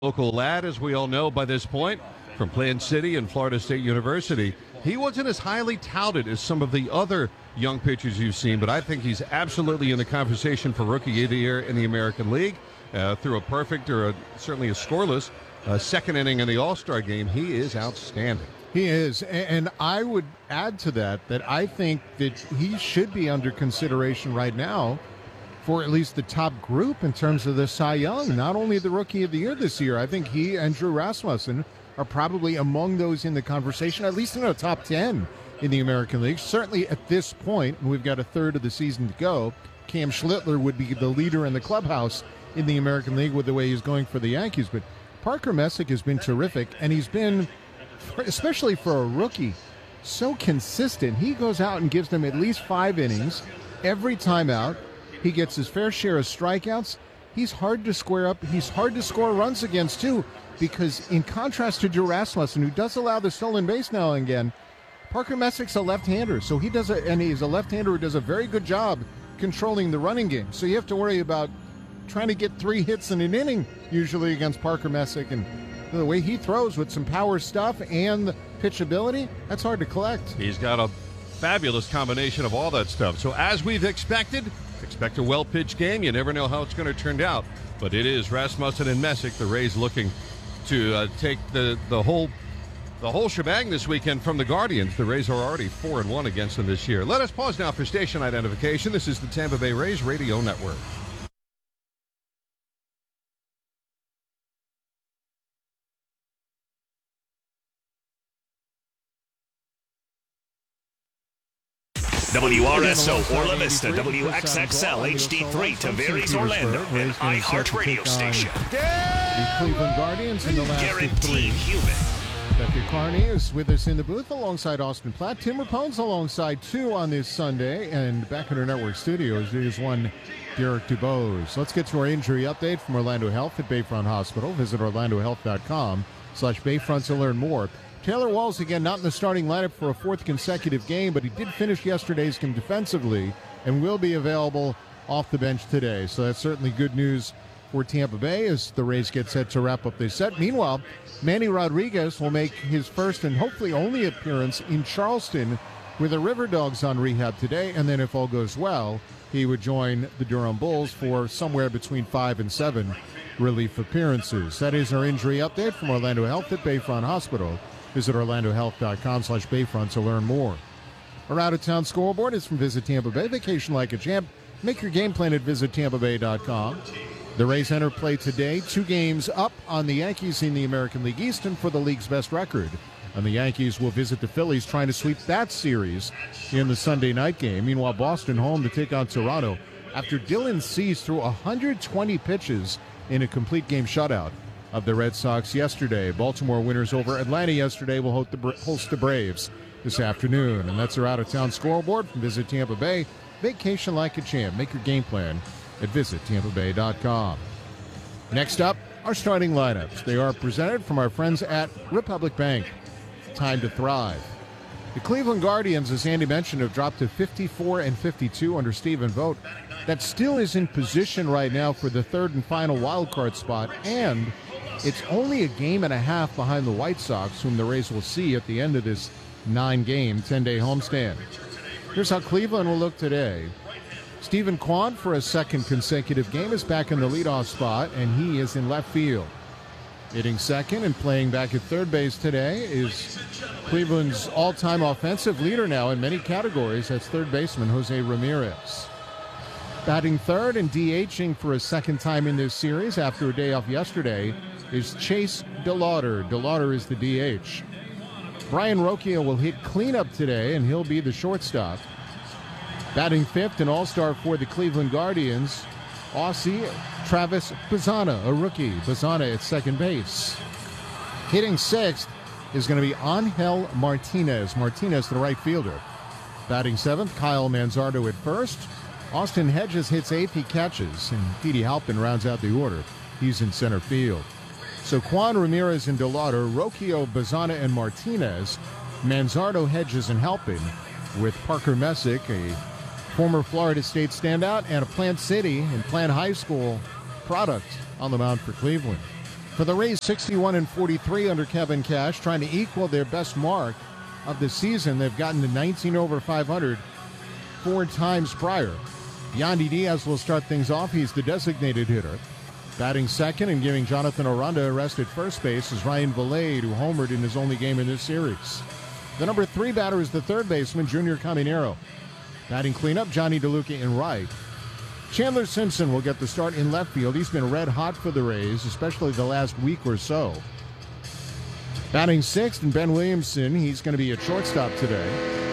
Local lad, as we all know by this point, from Plant City and Florida State University. He wasn't as highly touted as some of the other young pitchers you've seen, but I think he's absolutely in the conversation for Rookie of the Year in the American League. Through a perfect or certainly a scoreless second inning in the All-Star game, he is outstanding. He is, and I would add to that I think that he should be under consideration right now for at least the top group in terms of the Cy Young, not only the Rookie of the Year this year. I think he and Drew Rasmussen are probably among those in the conversation, at least in the top 10 in the American League. Certainly at this point, and we've got a third of the season to go, Cam Schlittler would be the leader in the clubhouse in the American League with the way he's going for the Yankees. But Parker Messick has been terrific, and he's been, especially for a rookie, so consistent. He goes out and gives them at least 5 innings every time out. He gets his fair share of strikeouts. He's hard to square up. He's hard to score runs against, too, because in contrast to Drew Rasmussen, who does allow the stolen base now and again, Parker Messick's a left-hander, so he's a left-hander who does a very good job controlling the running game. So you have to worry about trying to get 3 hits in an inning, usually against Parker Messick, and the way he throws with some power stuff and pitchability, that's hard to collect. He's got a fabulous combination of all that stuff. So as we've expect a well-pitched game. You never know how it's going to turn out, but it is Rasmussen and Messick, the Rays, looking to take the whole shebang this weekend from the Guardians. The Rays are already 4-1 against them this year. Let us pause now for station identification. This is the Tampa Bay Rays Radio Network. WRSO Orla Vista, WXXL HD3 Tavares Orlando, an iHeart radio station. The Cleveland Guardians in the last Guaranteed human. Becky Carney is with us in the booth alongside Austin Platt. Tim Rapone's alongside 2 on this Sunday, and back in our network studios is one Derek DuBose. Let's get to our injury update from Orlando Health at Bayfront Hospital. Visit orlandohealth.com/Bayfront to learn more. Taylor Walls, again, not in the starting lineup for a 4th consecutive game, but he did finish yesterday's game defensively and will be available off the bench today. So that's certainly good news for Tampa Bay as the Rays get set to wrap up their set. Meanwhile, Manny Rodriguez will make his first and hopefully only appearance in Charleston with the River Dogs on rehab today, and then if all goes well, he would join the Durham Bulls for somewhere between 5 and 7 relief appearances. That is our injury update from Orlando Health at Bayfront Hospital. Visit orlandohealth.com/Bayfront to learn more. Our out-of-town scoreboard is from Visit Tampa Bay. Vacation like a champ. Make your game plan at visittampabay.com. The Rays enter play today, 2 games up on the Yankees in the American League East and for the league's best record. And the Yankees will visit the Phillies trying to sweep that series in the Sunday night game. Meanwhile, Boston home to take on Toronto after Dylan Cease threw 120 pitches in a complete game shutout of the Red Sox yesterday. Baltimore winners over Atlanta yesterday will host the Braves this afternoon. And that's our out-of-town scoreboard from Visit Tampa Bay. Vacation like a champ. Make your game plan at visittampabay.com. Next up, our starting lineups. They are presented from our friends at Republic Bank. Time to thrive. The Cleveland Guardians, as Andy mentioned, have dropped to 54 and 52 under Stephen Vogt. That still is in position right now for the 3rd and final wild card spot, and it's only a game and a half behind the White Sox, whom the Rays will see at the end of this 9-game, 10-day homestand. Here's how Cleveland will look today. Stephen Kwan, for a 2nd consecutive game, is back in the leadoff spot, and he is in left field. Hitting second and playing back at third base today is Cleveland's all-time offensive leader now in many categories. That's third baseman Jose Ramirez. Batting third and DHing for a 2nd time in this series after a day off yesterday is Chase DeLauder. DeLauder is the DH. Brian Rocchio will hit cleanup today, and he'll be the shortstop. Batting 5th and all-star for the Cleveland Guardians, Aussie Travis Bazzana, a rookie. Bazzana at second base. Hitting 6th is going to be Angel Martinez. Martinez, the right fielder. Batting 7th, Kyle Manzardo at first. Austin Hedges hits 8th, he catches, and Petey Halpin rounds out the order. He's in center field. So Kwan, Ramirez, and DeLauder, Rocchio, Bazzana, and Martinez, Manzardo, Hedges, and Halpin, with Parker Messick, a former Florida State standout and a Plant City and Plant High School product on the mound for Cleveland. For the Rays, 61-43 under Kevin Cash, trying to equal their best mark of the season. They've gotten to 19 over 500 4 times prior. Yandy Diaz will start things off. He's the designated hitter. Batting second and giving Jonathan Aranda a rest at first base is Ryan Valade, who homered in his only game in this series. The number 3 batter is the third baseman, Junior Caminero. Batting cleanup, Johnny DeLuca in right. Chandler Simpson will get the start in left field. He's been red hot for the Rays, especially the last week or so. Batting sixth, and Ben Williamson, he's going to be at shortstop today.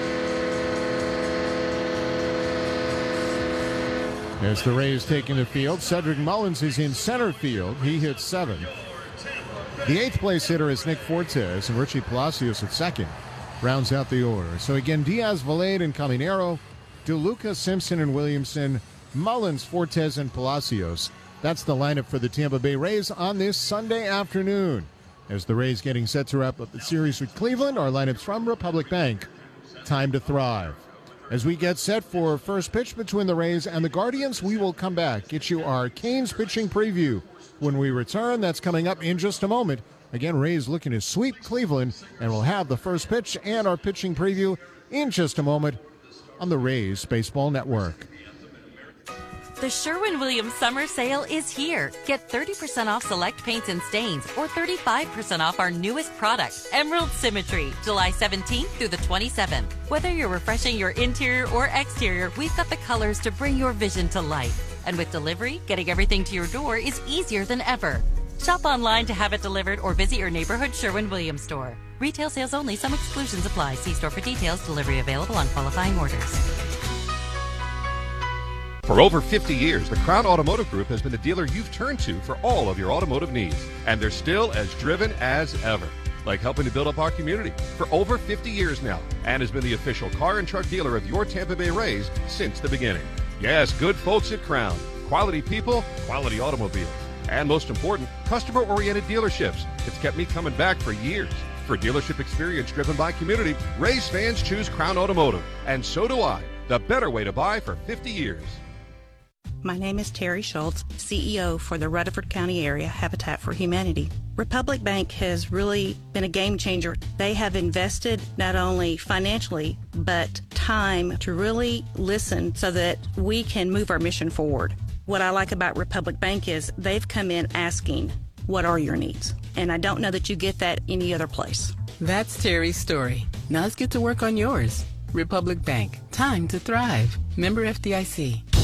As the Rays taking the field, Cedric Mullins is in center field. He hits 7. The 8th place hitter is Nick Fortes, and Richie Palacios at second rounds out the order. So again, Diaz, Valade, and Caminero, DeLuca, Simpson, and Williamson, Mullins, Fortes, and Palacios. That's the lineup for the Tampa Bay Rays on this Sunday afternoon. As the Rays getting set to wrap up the series with Cleveland, our lineups from Republic Bank. Time to thrive. As we get set for first pitch between the Rays and the Guardians, we will come back, get you our Canes pitching preview. When we return, that's coming up in just a moment. Again, Rays looking to sweep Cleveland, and we'll have the first pitch and our pitching preview in just a moment on the Rays Baseball Network. The Sherwin-Williams Summer Sale is here. Get 30% off select paints and stains or 35% off our newest product, Emerald Symmetry, July 17th through the 27th. Whether you're refreshing your interior or exterior, we've got the colors to bring your vision to life. And with delivery, getting everything to your door is easier than ever. Shop online to have it delivered or visit your neighborhood Sherwin-Williams store. Retail sales only. Some exclusions apply. See store for details. Delivery available on qualifying orders. For over 50 years, the Crown Automotive Group has been the dealer you've turned to for all of your automotive needs. And they're still as driven as ever, like helping to build up our community for over 50 years now, and has been the official car and truck dealer of your Tampa Bay Rays since the beginning. Yes, good folks at Crown. Quality people, quality automobiles. And most important, customer-oriented dealerships. It's kept me coming back for years. For dealership experience driven by community, Rays fans choose Crown Automotive. And so do I. The better way to buy for 50 years. My name is Terry Schultz, CEO for the Rutherford County Area Habitat for Humanity. Republic Bank has really been a game changer. They have invested not only financially, but time to really listen so that we can move our mission forward. What I like about Republic Bank is they've come in asking, what are your needs? And I don't know that you get that any other place. That's Terry's story. Now let's get to work on yours. Republic Bank. Time to thrive. Member FDIC.